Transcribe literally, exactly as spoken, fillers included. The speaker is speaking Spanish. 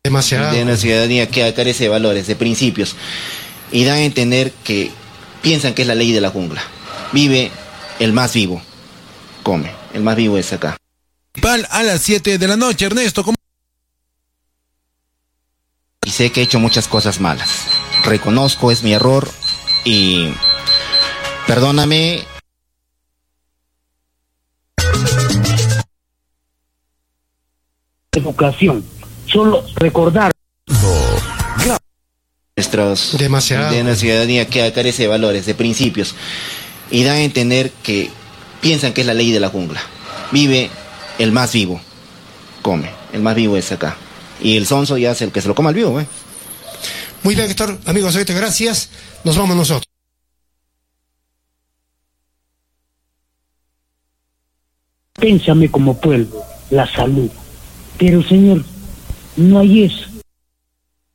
Demasiado. De una ciudadanía que carece de valores, de principios, y da a entender que piensan que es la ley de la jungla. Vive el más vivo, come, el más vivo es acá. A las siete de la noche, Ernesto, ¿cómo? Y sé que he hecho muchas cosas malas. Reconozco, es mi error, y perdóname. Educación, solo recordar. Nuestros, Demasiado. de una ciudadanía que carece de valores, de principios, y da a entender que piensan que es la ley de la jungla. Vive el más vivo, come, el más vivo es acá. Y el sonso ya es el que se lo coma al vivo, ¿eh? Muy bien, Héctor. Amigos, ahorita gracias. Nos vamos nosotros. Pénsame como pueblo, la salud. Pero, señor, no hay eso.